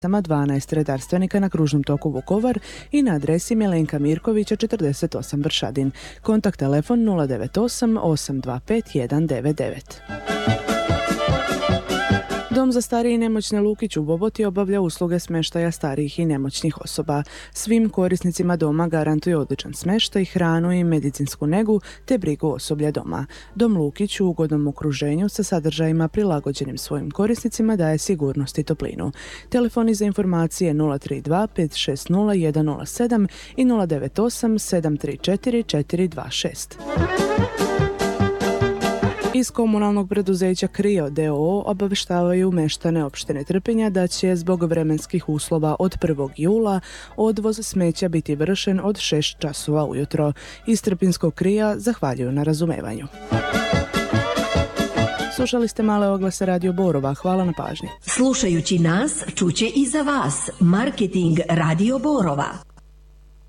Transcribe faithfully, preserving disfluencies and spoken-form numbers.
dvanaest redarstvenika na kružnom toku Vukovar i na adresi Milenka Mirkovića četrdeset osam Bršadin. Kontakt telefon nula devet osam osam dva pet jedan devet devet. Dom za starije i nemoćne Lukić u Boboti obavlja usluge smještaja starijih i nemoćnih osoba. Svim korisnicima doma garantuje odličan smještaj, hranu i medicinsku negu te brigu osoblja doma. Dom Lukić u ugodnom okruženju sa sadržajima prilagođenim svojim korisnicima daje sigurnost i toplinu. Telefoni za informacije nula tri dva pet šest nula jedan nula sedam i nula devet osam sedam tri četiri četiri dva šest. Iz komunalnog preduzeća Krio d o o obavještavaju meštane opštine Trpinja da će zbog vremenskih uslova od prvog jula odvoz smeća biti vršen od šest časova ujutro. Iz Trpinskog Krija zahvaljuju na razumevanju. Slušali ste male oglase Radio Borova. Hvala na pažnji. Slušajući nas, čuće i za vas. Marketing Radio Borova.